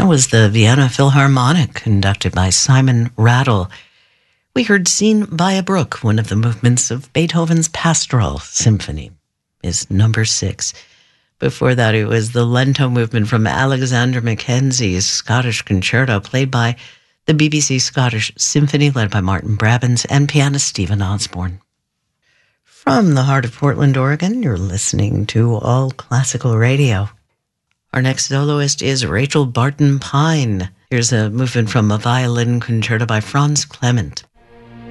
That was the Vienna Philharmonic, conducted by Simon Rattle. We heard Seen by a Brook, one of the movements of Beethoven's Pastoral Symphony, is number 6. Before that, it was the Lento movement from Alexander Mackenzie's Scottish Concerto, played by the BBC Scottish Symphony, led by Martin Brabants and pianist Stephen Osborne. From the heart of Portland, Oregon, you're listening to All Classical Radio. Our next soloist is Rachel Barton Pine. Here's a movement from a violin concerto by Franz Clement.